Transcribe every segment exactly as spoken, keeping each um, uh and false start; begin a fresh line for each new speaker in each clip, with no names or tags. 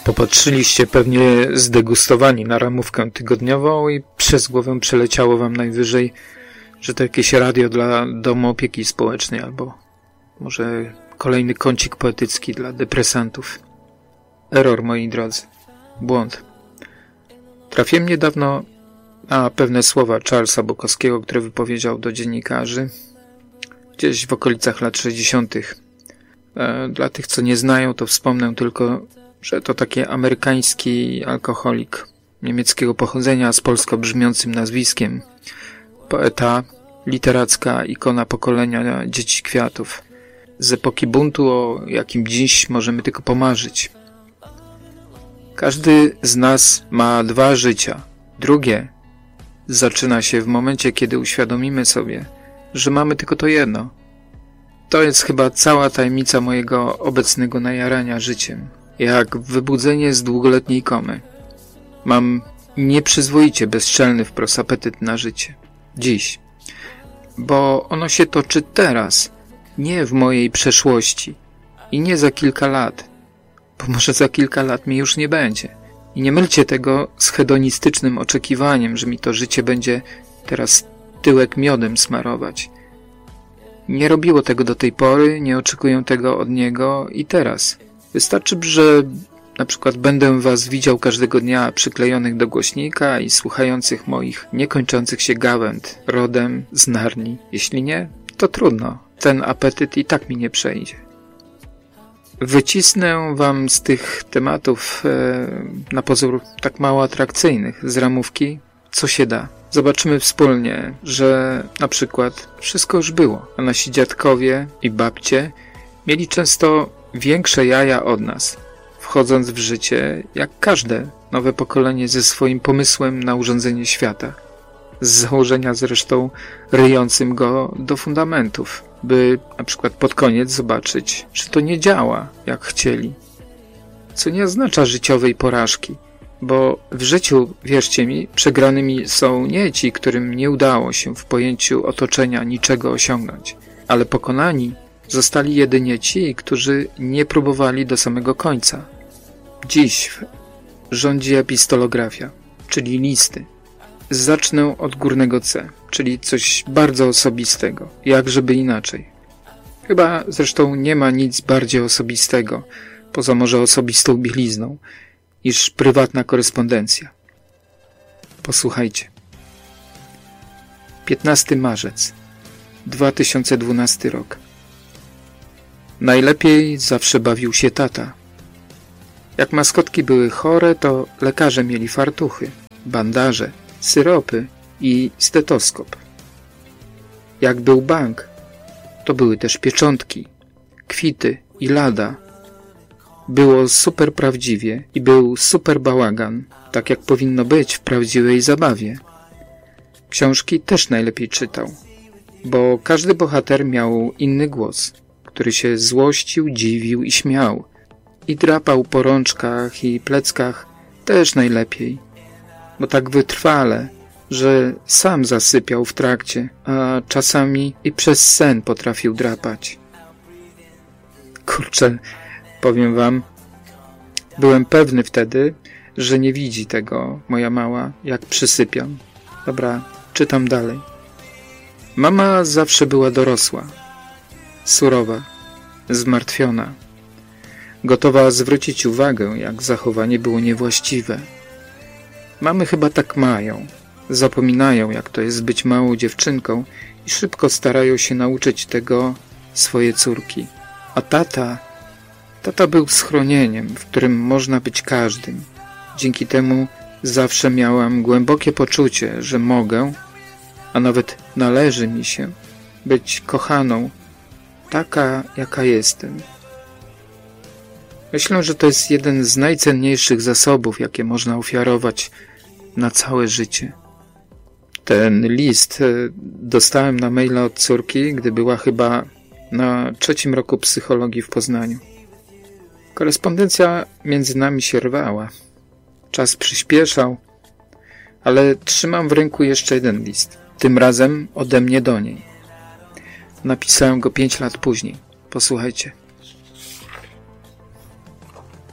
Popatrzyliście pewnie zdegustowani na ramówkę tygodniową i przez głowę przeleciało wam najwyżej, że to jakieś radio dla domu opieki społecznej albo może kolejny kącik poetycki dla depresantów. Error, moi drodzy. Błąd. Trafiłem niedawno na pewne słowa Charlesa Bukowskiego, które wypowiedział do dziennikarzy gdzieś w okolicach lat sześćdziesiątych. Dla tych, co nie znają, to wspomnę tylko, że to taki amerykański alkoholik niemieckiego pochodzenia z polsko brzmiącym nazwiskiem. Poeta, literacka ikona pokolenia dzieci kwiatów. Z epoki buntu, o jakim dziś możemy tylko pomarzyć. Każdy z nas ma dwa życia. Drugie zaczyna się w momencie, kiedy uświadomimy sobie, że mamy tylko to jedno. To jest chyba cała tajemnica mojego obecnego najarania życiem. Jak wybudzenie z długoletniej komy. Mam nieprzyzwoicie bezczelny wprost apetyt na życie. Dziś. Bo ono się toczy teraz. Nie w mojej przeszłości. I nie za kilka lat. Bo może za kilka lat mi już nie będzie. I nie mylcie tego z hedonistycznym oczekiwaniem, że mi to życie będzie teraz tyłek miodem smarować. Nie robiło tego do tej pory, nie oczekuję tego od niego i teraz. Wystarczy, że na przykład będę was widział każdego dnia przyklejonych do głośnika i słuchających moich niekończących się gawęd rodem z Narni. Jeśli nie, to trudno. Ten apetyt i tak mi nie przejdzie. Wycisnę wam z tych tematów e, na pozór tak mało atrakcyjnych z ramówki, co się da. Zobaczymy wspólnie, że na przykład wszystko już było, a nasi dziadkowie i babcie mieli często większe jaja od nas, wchodząc w życie jak każde nowe pokolenie ze swoim pomysłem na urządzenie świata, z założenia zresztą ryjącym go do fundamentów, by na przykład pod koniec zobaczyć, że to nie działa jak chcieli. Co nie oznacza życiowej porażki, bo w życiu, wierzcie mi, przegranymi są nie ci, którym nie udało się w pojęciu otoczenia niczego osiągnąć, ale pokonani zostali jedynie ci, którzy nie próbowali do samego końca. Dziś rządzi epistolografia, czyli listy. Zacznę od górnego C, czyli coś bardzo osobistego, jak żeby inaczej. Chyba zresztą nie ma nic bardziej osobistego, poza może osobistą bielizną, niż prywatna korespondencja. Posłuchajcie. piętnasty marzec, dwa tysiące dwunasty rok. Najlepiej zawsze bawił się tata. Jak maskotki były chore, to lekarze mieli fartuchy, bandaże, syropy i stetoskop. Jak był bank, to były też pieczątki, kwity i lada. Było super prawdziwie i był super bałagan, tak jak powinno być w prawdziwej zabawie. Książki też najlepiej czytał, bo każdy bohater miał inny głos, który się złościł, dziwił i śmiał. I drapał po rączkach i pleckach też najlepiej, bo tak wytrwale, że sam zasypiał w trakcie, a czasami i przez sen potrafił drapać. Kurczę, powiem wam, byłem pewny wtedy, że nie widzi tego moja mała, jak przysypiam. Dobra, czytam dalej. Mama zawsze była dorosła, surowa, zmartwiona, gotowa zwrócić uwagę, jak zachowanie było niewłaściwe. Mamy chyba tak mają. Zapominają, jak to jest być małą dziewczynką i szybko starają się nauczyć tego swoje córki. A tata, tata był schronieniem, w którym można być każdym. Dzięki temu zawsze miałam głębokie poczucie, że mogę, a nawet należy mi się być kochaną, taka jaka jestem. Myślę, że to jest jeden z najcenniejszych zasobów, jakie można ofiarować na całe życie. Ten list dostałem na maila od córki, gdy była chyba na trzecim roku psychologii w Poznaniu. Korespondencja między nami się rwała. Czas przyspieszał, ale trzymam w ręku jeszcze jeden list. Tym razem ode mnie do niej. Napisałem go pięć lat później. Posłuchajcie.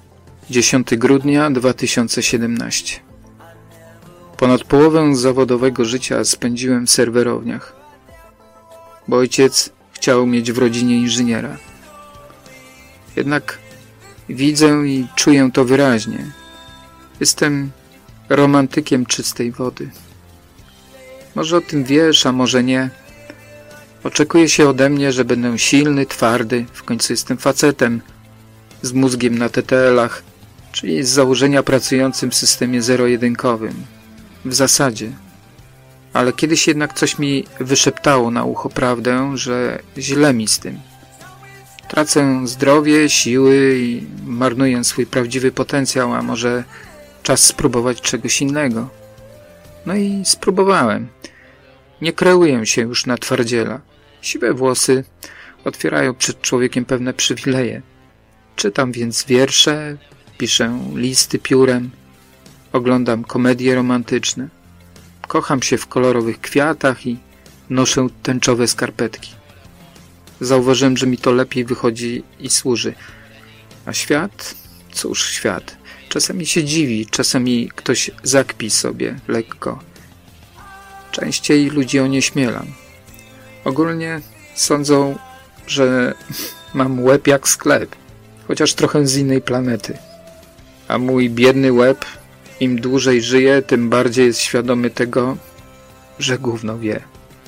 dziesiątego grudnia dwa tysiące siedemnastego. Ponad połowę zawodowego życia spędziłem w serwerowniach, bo ojciec chciał mieć w rodzinie inżyniera. Jednak widzę i czuję to wyraźnie. Jestem romantykiem czystej wody. Może o tym wiesz, a może nie. Oczekuje się ode mnie, że będę silny, twardy, w końcu jestem facetem, z mózgiem na T T L-ach, czyli z założenia pracującym w systemie zero-jedynkowym. W zasadzie. Ale kiedyś jednak coś mi wyszeptało na ucho prawdę, że źle mi z tym. Tracę zdrowie, siły i marnuję swój prawdziwy potencjał, a może czas spróbować czegoś innego. No i spróbowałem. Nie kreuję się już na twardziela. Siwe włosy otwierają przed człowiekiem pewne przywileje. Czytam więc wiersze, piszę listy piórem, oglądam komedie romantyczne. Kocham się w kolorowych kwiatach i noszę tęczowe skarpetki. Zauważyłem, że mi to lepiej wychodzi i służy. A świat? Cóż świat? Czasami się dziwi, czasami ktoś zakpi sobie lekko. Częściej ludzi onieśmielam. Ogólnie sądzą, że mam łeb jak sklep, chociaż trochę z innej planety. A mój biedny łeb, im dłużej żyje, tym bardziej jest świadomy tego, że gówno wie.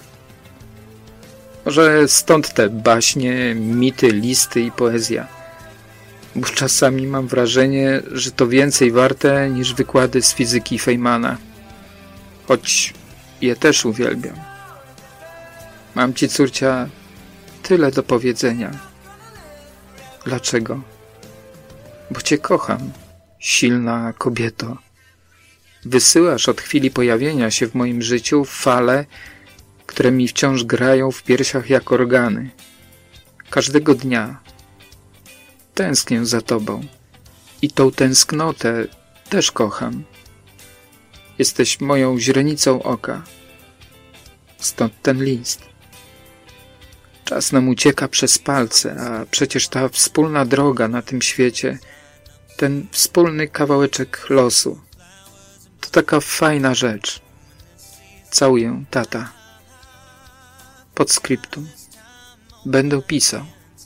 Może stąd te baśnie, mity, listy i poezja. Bo czasami mam wrażenie, że to więcej warte niż wykłady z fizyki Feynmana. Choć je też uwielbiam. Mam ci, córcia, tyle do powiedzenia. Dlaczego? Bo cię kocham, silna kobieto. Wysyłasz od chwili pojawienia się w moim życiu fale, które mi wciąż grają w piersiach jak organy. Każdego dnia tęsknię za tobą i tą tęsknotę też kocham. Jesteś moją źrenicą oka. Stąd ten list. Czas nam ucieka przez palce, a przecież ta wspólna droga na tym świecie, ten wspólny kawałeczek losu, to taka fajna rzecz. Całuję, tata. Podscriptum. Będę pisał.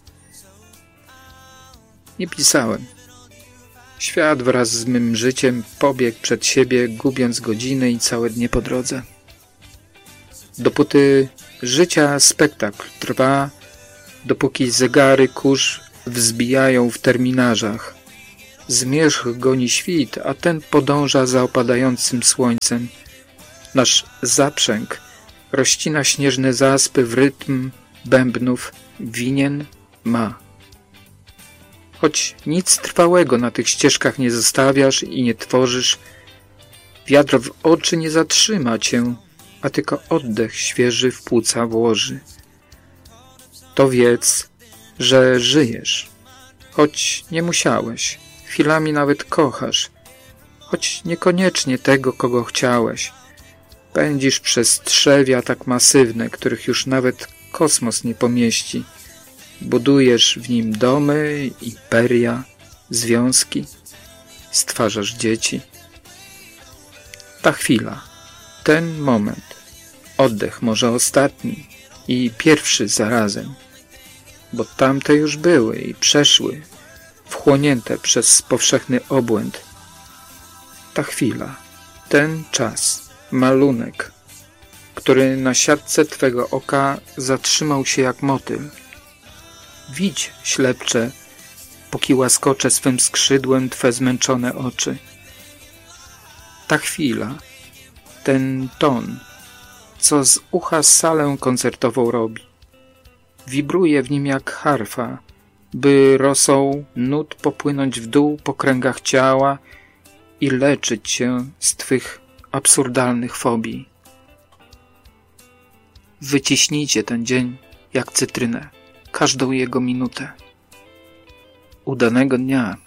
Nie pisałem. Świat wraz z mym życiem pobiegł przed siebie, gubiąc godziny i całe dnie po drodze. Dopóty życia spektakl trwa, dopóki zegary kurz wzbijają w terminarzach. Zmierzch goni świt, a ten podąża za opadającym słońcem. Nasz zaprzęg rozcina śnieżne zaspy w rytm bębnów winien ma. Choć nic trwałego na tych ścieżkach nie zostawiasz i nie tworzysz, wiatr w oczy nie zatrzyma cię, a tylko oddech świeży w płuca włoży. To wiedz, że żyjesz, choć nie musiałeś, chwilami nawet kochasz, choć niekoniecznie tego, kogo chciałeś. Pędzisz przez trzewia tak masywne, których już nawet kosmos nie pomieści. Budujesz w nim domy, imperia, związki, stwarzasz dzieci. Ta chwila, ten moment, oddech może ostatni i pierwszy zarazem, bo tamte już były i przeszły, wchłonięte przez powszechny obłęd. Ta chwila, ten czas, malunek, który na siatce twego oka zatrzymał się jak motyl. Widź, ślepcze, póki łaskoczę swym skrzydłem twe zmęczone oczy. Ta chwila, ten ton, co z ucha salę koncertową robi. Wibruje w nim jak harfa, by rosą nut popłynąć w dół po kręgach ciała i leczyć się z twych absurdalnych fobii. Wyciśnijcie ten dzień jak cytrynę, każdą jego minutę. Udanego dnia.